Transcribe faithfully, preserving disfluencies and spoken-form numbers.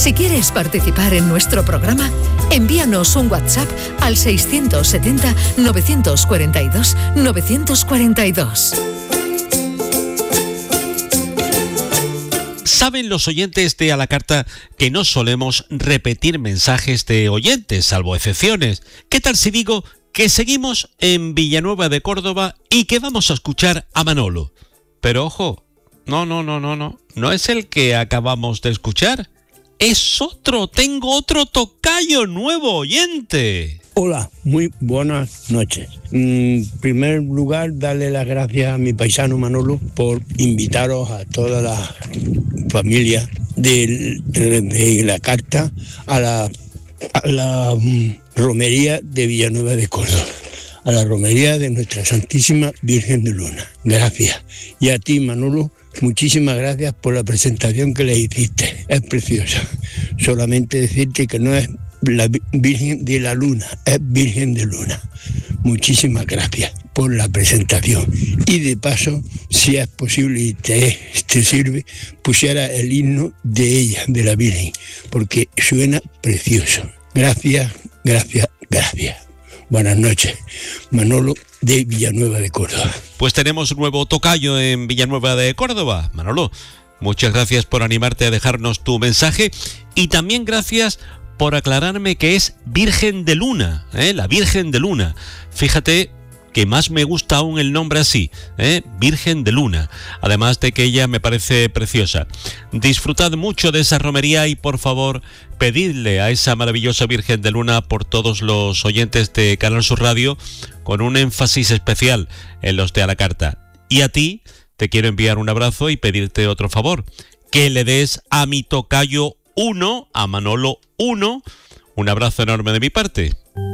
Si quieres participar en nuestro programa, envíanos un WhatsApp al seiscientos setenta, novecientos cuarenta y dos, novecientos cuarenta y dos. Saben los oyentes de A la Carta que no solemos repetir mensajes de oyentes, salvo excepciones. ¿Qué tal si digo que seguimos en Villanueva de Córdoba y que vamos a escuchar a Manolo? Pero ojo, no, no, no, no, no, no es el que acabamos de escuchar, es otro, tengo otro tocayo nuevo oyente. Hola, muy buenas noches. En primer lugar, darle las gracias a mi paisano Manolo por invitaros a toda la familia de, de, de la carta a la, a la um, romería de Villanueva de Córdoba, a la romería de Nuestra Santísima Virgen de Luna. Gracias. Y a ti, Manolo, muchísimas gracias por la presentación que le hiciste. Es preciosa. Solamente decirte que no es la Virgen de la Luna, es Virgen de Luna. Muchísimas gracias por la presentación. Y de paso, si es posible y te, te sirve, pusiera el himno de ella, de la Virgen, porque suena precioso. Gracias, gracias, gracias. Buenas noches. Manolo de Villanueva de Córdoba. Pues tenemos un nuevo tocayo en Villanueva de Córdoba. Manolo, muchas gracias por animarte a dejarnos tu mensaje y también gracias por aclararme que es Virgen de Luna, ¿eh? La Virgen de Luna. Fíjate que más me gusta aún el nombre así, ¿eh? Virgen de Luna. Además de que ella me parece preciosa. Disfrutad mucho de esa romería y por favor pedidle a esa maravillosa Virgen de Luna por todos los oyentes de Canal Sur Radio, con un énfasis especial en los de A la Carta. Y a ti te quiero enviar un abrazo y pedirte otro favor, que le des a mi tocayo uno, a Manolo uno, un abrazo enorme de mi parte.